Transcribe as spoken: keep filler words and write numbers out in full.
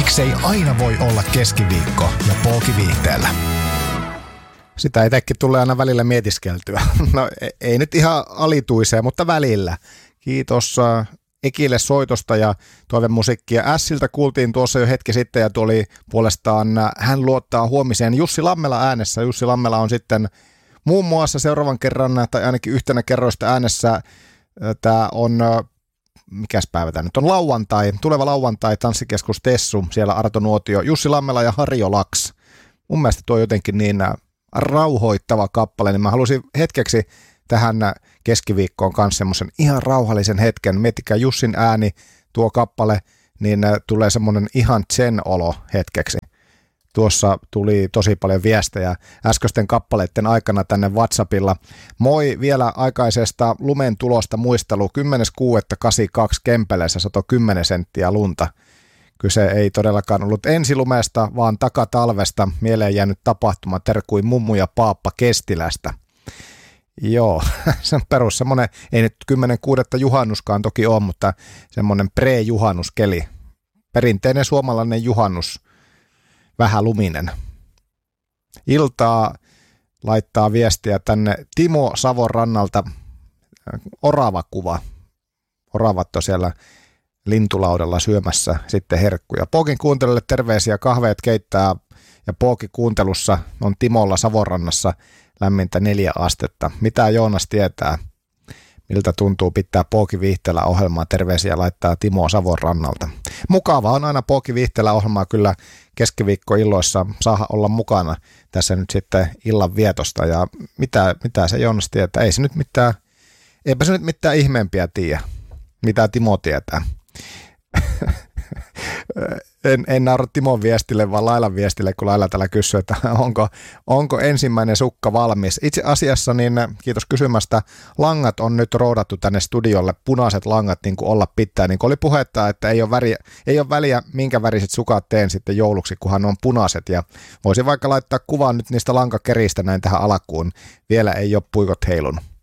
Miksei aina voi olla keskiviikko ja Pooki-viihteellä? Sitä itsekin tulee aina välillä mietiskeltyä. No ei nyt ihan alituiseen, mutta välillä. Kiitos Ekille soitosta ja toivemusiikkia. Siltä kuultiin tuossa jo hetki sitten ja tuli puolestaan Hän luottaa huomiseen Jussi Lammela äänessä. Jussi Lammela on sitten muun muassa seuraavan kerran tai ainakin yhtenä kerroista äänessä. Tämä on, mikäs päivä tämä nyt on, lauantai, tuleva lauantai, Tanssikeskus Tessu, siellä Arto Nuotio, Jussi Lammela ja Harjo Laks. Mun mielestä tuo on jotenkin niin rauhoittava kappale, niin mä halusin hetkeksi tähän keskiviikkoon kanssa semmoisen ihan rauhallisen hetken. Miettikää Jussin ääni, tuo kappale, niin tulee semmoinen ihan zen-olo hetkeksi. Tuossa tuli tosi paljon viestejä äskeisten kappaleiden aikana tänne WhatsAppilla. Moi vielä aikaisesta lumen tulosta muistelu. kymmenes kuudetta kahdeksankymmentäkaksi Kempeleessä sato kymmenen senttiä lunta. Kyse ei todellakaan ollut ensilumesta, vaan takatalvesta. Mieleen jäänyt tapahtuma terkui mummu ja paappa Kestilästä. Joo, se on perus semmoinen, ei nyt kymmenen kuudetta juhannuskaan toki ole, mutta semmoinen pre-juhannuskeli. Perinteinen suomalainen juhannus. Vähän luminen. Iltaa laittaa viestiä tänne Timo Savonrannalta. Orava kuva. Oravat on siellä lintulaudella syömässä sitten herkkuja. Pookin kuuntelijoille terveisiä, kahveet keittää ja Pookin kuuntelussa on Timolla Savonrannassa lämmintä neljä astetta. Mitä Joonas tietää? Miltä tuntuu pitää Pooki-viihteellä ohjelmaa? Terveisiä laittaa Timo Savonrannalta. Mukava on aina Pooki-viihteellä ohjelmaa kyllä keskiviikkoilloissa saada olla mukana tässä nyt sitten illan vietosta. Ja mitä, mitä se Joonas tietää? Ei se nyt mitään, eipä se nyt mitään ihmeempiä tiedä, mitä Timo tietää. En, en naura Timon viestille, vaan Lailan viestille, kun Laila täällä kysyy, että onko, onko ensimmäinen sukka valmis. Itse asiassa, niin kiitos kysymästä, langat on nyt roudattu tänne studiolle, punaiset langat niin kuin olla pitää. Niin kuin oli puhetta, että ei ole, väriä, ei ole väliä, minkä väriset sukat teen sitten jouluksi, kunhan on punaiset. Ja voisin vaikka laittaa kuvan nyt niistä lankakeristä näin tähän alkuun. Vielä ei ole puikot heilunut.